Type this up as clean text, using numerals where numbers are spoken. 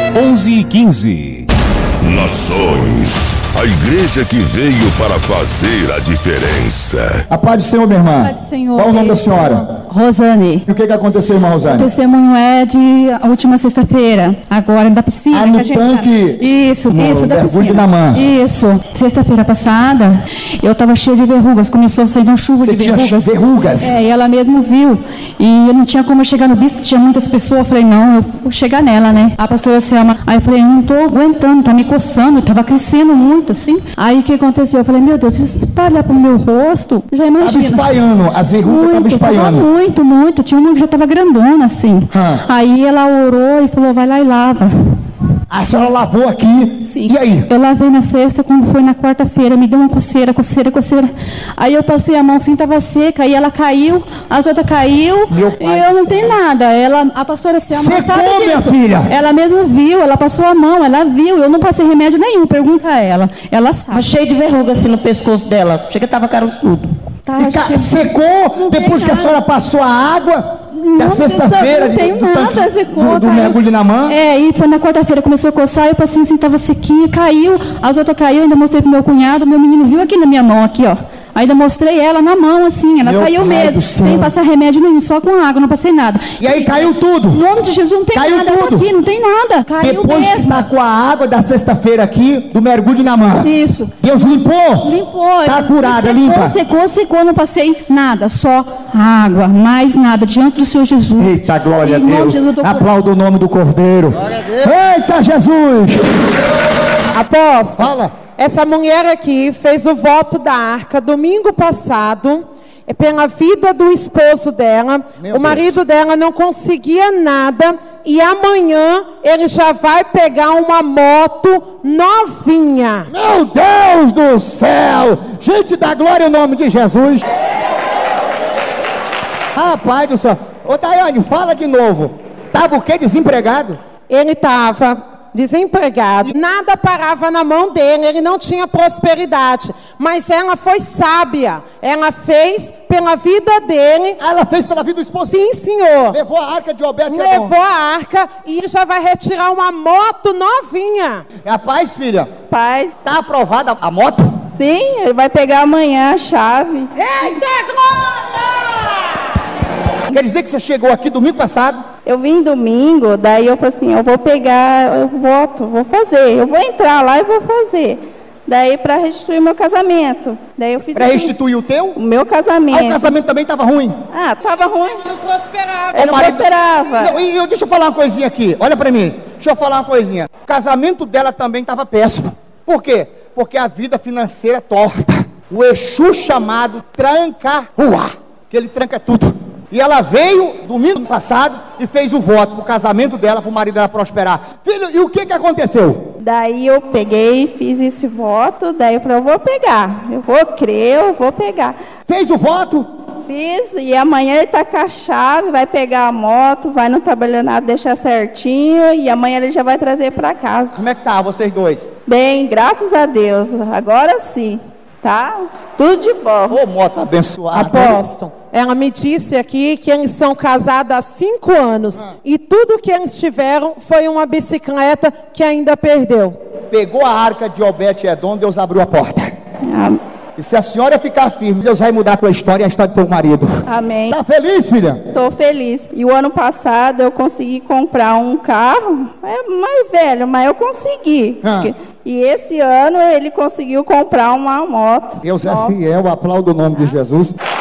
11h15. Nações, a igreja que veio para fazer a diferença. A paz do Senhor, minha irmã. A paz do Senhor. Qual o nome da senhora? Rosane. E o que aconteceu, irmã Rosane? O testemunho é de a última sexta-feira, agora da piscina. No que a gente tanque. Isso, da piscina. Na mão. Isso. Sexta-feira passada, eu estava cheia de verrugas, começou a sair uma chuva de verrugas. Você tinha verrugas? E ela mesmo viu. E eu não tinha como eu chegar no bispo, tinha muitas pessoas. Eu falei, não, eu vou chegar nela, né? A pastora Selma. Aí eu falei, não tô aguentando, tá me coçando, tava crescendo muito, assim. Aí o que aconteceu? Eu falei, meu Deus, se espalhar pro meu rosto, já imagina. Tava espalhando, as verrugas estavam espalhando. Muito. Tinha uma que já tava grandona, assim. Aí ela orou e falou, vai lá e lava. A senhora lavou aqui? Sim. E aí? Eu lavei na sexta, quando foi na quarta-feira, me deu uma coceira. Aí eu passei a mão assim, tava seca, aí ela caiu, as outras caiu, e eu não tenho nada. A pastora Selma sabe disso. Minha filha? Ela mesmo viu, ela passou a mão, ela viu, eu não passei remédio nenhum, pergunta a ela. Ela sabe. Tava cheio de verruga assim no pescoço dela, chega que tava caroçudo. Secou depois que a senhora passou a água? Na sexta-feira, não tenho nada, secou. Do mergulho na mão? E foi na quarta-feira, começou a coçar, eu passei assim, tava sequinha, caiu, as outras caiu, ainda mostrei pro meu cunhado, meu menino viu aqui na minha mão, aqui, ó. Ainda mostrei ela na mão, assim, ela caiu mesmo, sem passar remédio nenhum, só com água, não passei nada. E aí caiu tudo? Em nome de Jesus, não tem caiu nada tudo. aqui, não tem nada. Caiu depois mesmo. Que tá com a água da sexta-feira aqui, do mergulho na mão. Isso. Deus limpou? Limpou. Tá curada, limpa? Secou, não passei nada, só água, mais nada, diante do Senhor Jesus. Eita, glória a Deus. Aplauda o nome do Cordeiro. Eita, Jesus. Apóstolo. Fala. Essa mulher aqui fez o voto da arca domingo passado, pela vida do esposo dela. O marido dela não conseguia nada e amanhã ele já vai pegar uma moto novinha. Meu Deus do céu! Gente, dá glória ao nome de Jesus. Rapaz do céu. Ô Daiane, fala de novo. Tava o quê? Desempregado? Ele estava desempregado, nada parava na mão dele, ele não tinha prosperidade, mas ela foi sábia, ela fez pela vida dele. Ela fez pela vida do esposo? Sim, senhor. Levou a arca de Obed-Edom. Levou a arca e ele já vai retirar uma moto novinha. Rapaz, filha. Pai. Tá aprovada a moto? Sim, ele vai pegar amanhã a chave. Eita glória! Quer dizer que você chegou aqui domingo passado? Eu vim domingo, daí eu falei assim, eu vou pegar, eu vou fazer, eu vou entrar lá e vou fazer. Daí para restituir meu casamento. Daí eu fiz. Para restituir o teu? O meu casamento. Ah, o casamento também estava ruim? Ah, estava ruim. Não prosperava. Eu não prosperava. Não, deixa eu falar uma coisinha aqui, olha para mim. Deixa eu falar uma coisinha. O casamento dela também estava péssimo. Por quê? Porque a vida financeira é torta. O Exu chamado tranca-rua, que ele tranca tudo. E ela veio domingo passado e fez o voto pro casamento dela, pro marido dela prosperar. Filho, e o que aconteceu? Daí eu peguei, fiz esse voto, daí eu falei, eu vou pegar, eu vou crer, eu vou pegar. Fez o voto? Fiz, e amanhã ele tá com a chave, vai pegar a moto, vai no tabelionato deixar certinho, e amanhã ele já vai trazer para casa. Como é que tá, vocês dois? Bem, graças a Deus, agora sim. Tá? Tudo de bom. Ô, moto abençoada. Apóstolo, ela me disse aqui que eles são casados há 5 anos. E tudo que eles tiveram foi uma bicicleta que ainda perdeu. Pegou a arca de Obed-Edom, Deus abriu a porta. E se a senhora ficar firme, Deus vai mudar a tua história e a história do teu marido. Amém. Tá feliz, filha? Tô feliz. E o ano passado eu consegui comprar um carro, mais velho, mas eu consegui. E esse ano ele conseguiu comprar uma moto. Deus é fiel, aplauda o nome de Jesus.